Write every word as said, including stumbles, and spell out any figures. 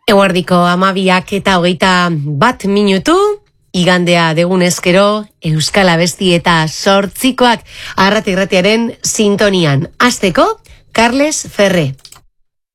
Eguerdiko amabiak eta hogeita bat minutu, igandea degunezkero, Euskal Abesti eta sortzikoak arrati-irratiaren sintonian. Hasteko, Carles Ferre.